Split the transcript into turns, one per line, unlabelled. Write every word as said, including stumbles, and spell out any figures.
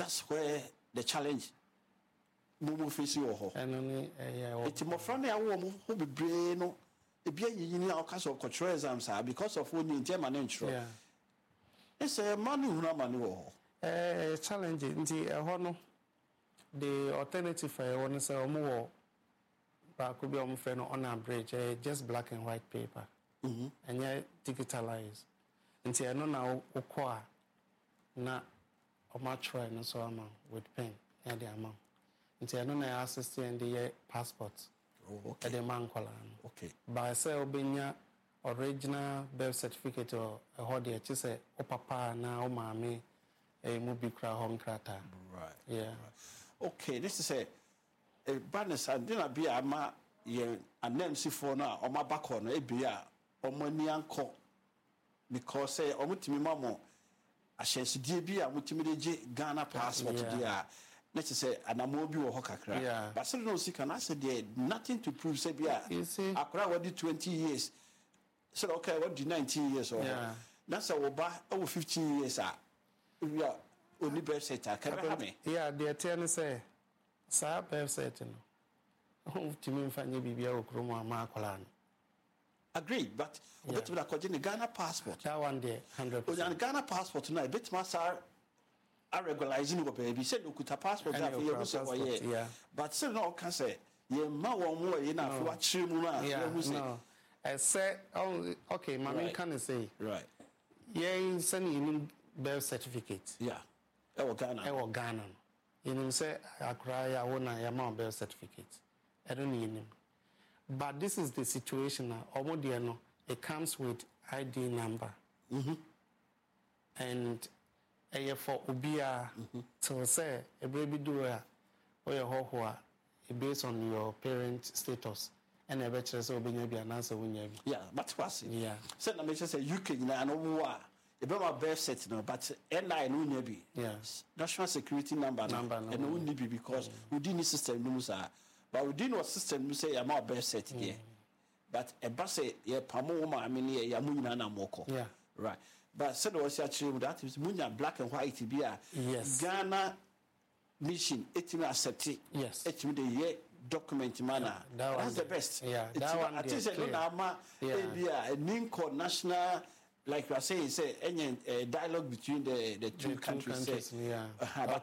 that's where the challenge mumu face you ho
enoni eh
it's more friendly awo mo ho bebre no e bia yiyini a okaso control exams are because of when you man intro
yeah
it's a money huna money wo
eh challenge nti e ho no the alternative for one say omo wo ba ko bi omo fe no on average eh, just black and white paper
mhm
and yeah digitalized nti eno na ukwa na omo try no so ama with pen ya the amount nti eno na assistant the passport
oh okay
the man kwala
okay
by say obenya original birth certificate or a hodi e say o papa na o maame e mu bi kra home krata
right
yeah
right. Okay, this is a a badness and dinner be a ma ye anensi for na o ma back on e bia o mani anko because say o mutimi mamo ahyensidie bi a mutimi de ge Ghana passport dia let us say anamo bi wo ho kakra
yeah.
But so no see can I say there nothing to prove say bia
you see
akra what did twenty years so okay what did nineteen years or
yeah.
That's a oba over fifteen years ah we are only birth certificate can have me
yeah the ten say sa birth certificate no timi mfanye bibia okromo ama akola no
agreed but yeah. Obet na kwaje Ghana passport
that one there one hundred percent
o Ghana passport na bit ma sa a regularizing go baby said okuta passport that for you say yeah but still no can say ye ma won mo ye na for achire mu na
you say I say oh okay my main can say
right
yeah send you birth certificate
yeah e wo Ghana
e wo Ghana you know say akra ya wona ya ma birth certificate I don't need him but this is the situation now omo no it comes with I D number
mhm
and eh for obia to say e baby do a o ye ho a based on your parent status and e be chere say obenya bi anansa wonya bi
yeah but what's
yeah
said na me say U K na no wo a e be ma birth cert no but N I no nya bi
yes
national security number
number
and no nya bi because we didn't need system no say but we didn't know system no say ya ma birth cert there but e ba say ye pamo ma amene ya mu nyina na moko
yeah
right but said was actually that is munya black and white be a
yes
Ghana mission etimi accept it
yes
etimi the year document manner
yeah, that
that's the
there.
best
yeah that one
I think no na ma be a ninko national like you are saying say any uh, dialogue between the the two
the
countries,
two countries
say,
yeah
uh,